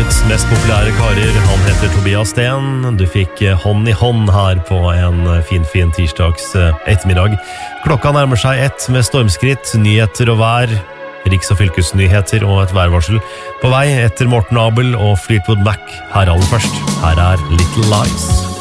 Norges mest populære karer. Han heter Tobias Sten. Du fikk hånd i hånd her på en fin tirsdags ettermiddag. Klokka nærmer seg 1 med stormskritt, nyheter og vær, riks- og fylkesnyheter og et værvarsel. På vei etter Morten Abel og Fleetwood Mac. Her aller først. Her er Little Lies.